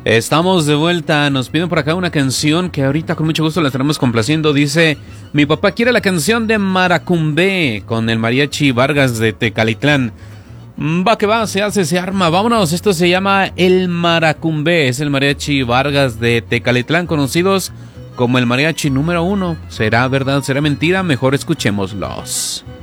Estamos de vuelta, nos piden por acá una canción que ahorita con mucho gusto la estaremos complaciendo. Dice, mi papá quiere la canción de Maracumbé con el mariachi Vargas de Tecalitlán. Va que va, se hace, se arma, vámonos. Esto se llama el Maracumbé, es el mariachi Vargas de Tecalitlán, conocidos como el mariachi número 1. ¿Será verdad, será mentira? Mejor escuchémoslos.